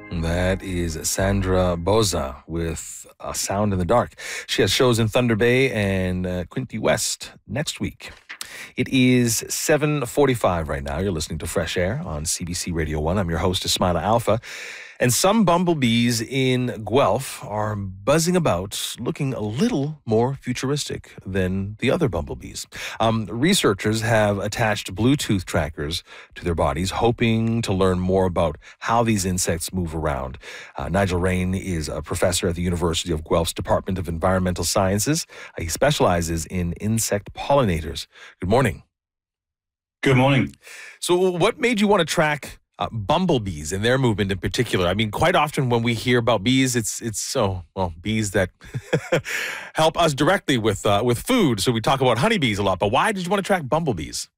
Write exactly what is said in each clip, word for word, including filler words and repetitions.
That is Sandra Boza with A Sound in the Dark. She has shows in Thunder Bay and uh, Quinte West next week. It is seven forty-five right now. You're listening to Fresh Air on C B C Radio one. I'm your host, Ismaila Alfa. And some bumblebees in Guelph are buzzing about, looking a little more futuristic than the other bumblebees. Um, researchers have attached Bluetooth trackers to their bodies, hoping to learn more about how these insects move around. Uh, Nigel Raine is a professor at the University of Guelph's Department of Environmental Sciences. Uh, he specializes in insect pollinators. Good morning. Good morning. So what made you want to track Uh, bumblebees and their movement in particular? I mean, quite often when we hear about bees, it's it's so well bees that help us directly with uh, with food. So we talk about honeybees a lot. But why did you want to track bumblebees?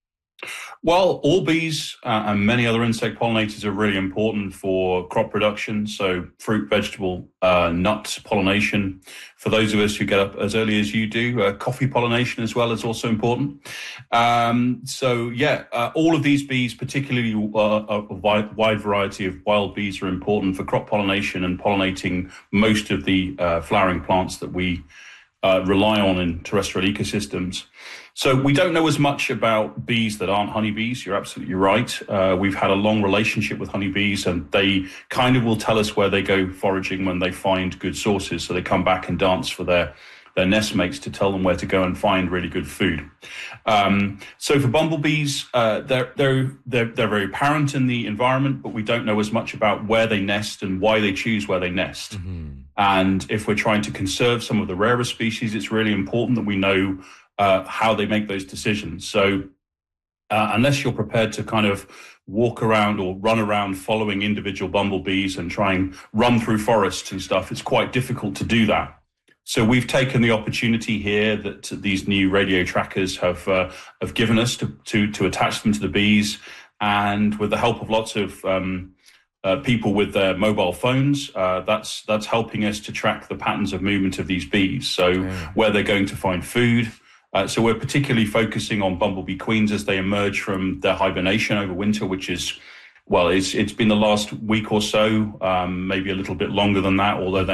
Well, all bees uh, and many other insect pollinators are really important for crop production. So fruit, vegetable, uh, nut pollination. For those of us who get up as early as you do, uh, coffee pollination as well is also important. Um, so yeah, uh, all of these bees, particularly uh, a wide, wide variety of wild bees, are important for crop pollination and pollinating most of the uh, flowering plants that we uh, rely on in terrestrial ecosystems. So we don't know as much about bees that aren't honeybees. You're absolutely right. Uh, we've had a long relationship with honeybees, and they kind of will tell us where they go foraging when they find good sources. So they come back and dance for their, their nest mates to tell them where to go and find really good food. Um, so for bumblebees, uh, they're, they're, they're, they're very apparent in the environment, but we don't know as much about where they nest and why they choose where they nest. Mm-hmm. And if we're trying to conserve some of the rarer species, it's really important that we know Uh, how they make those decisions. So uh, unless you're prepared to kind of walk around or run around following individual bumblebees and try and run through forests and stuff, it's quite difficult to do that. So we've taken the opportunity here that these new radio trackers have uh, have given us to, to, to attach them to the bees. And with the help of lots of um, uh, people with their mobile phones, uh, that's, that's helping us to track the patterns of movement of these bees. So yeah. where they're going to find food. Uh, so we're particularly focusing on bumblebee queens as they emerge from their hibernation over winter, which is, well, it's it's been the last week or so, um, maybe a little bit longer than that, although they're